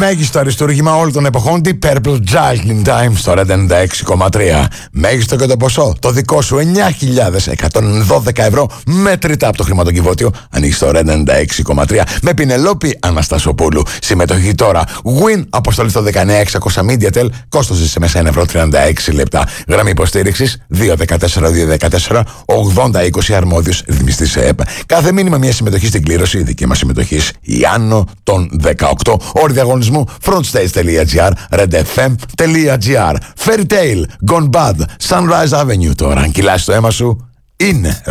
Μέγιστο αριστούργημα όλων των εποχών, The Purple Jingling Time στο Red 96,3. Μέγιστο και το ποσό, το δικό σου 9.112 ευρώ μέτρητα από το χρηματοκιβώτιο. Ανοίγει στο Red 96,3 με Πινελόπη Αναστασοπούλου. Συμμετοχή τώρα. Win αποστολή στο 19600 MediaTel. Κόστος SMS 1 ευρώ 36 λεπτά. Γραμμή υποστήριξης 214-214 80-20 αρμόδιος ρυθμιστής ΕΕΠ. Κάθε μήνυμα μια συμμετοχή στην κλήρωση. Δική μας συμμετοχή η Άνω των 18. Όροι διαγωνισμού frontstage.gr, redfm.gr. Fairy Tale, Gone Bad, Sunrise Avenue. Τώρα αν κυλάσει το αίμα σου είναι